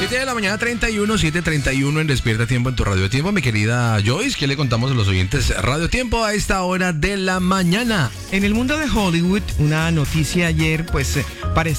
7 de la mañana 31, 7:31 en Despierta Tiempo en tu Radio Tiempo. Mi querida Joyce, ¿qué le contamos a los oyentes Radio Tiempo a esta hora de la mañana? En el mundo de Hollywood, una noticia ayer, pues parecía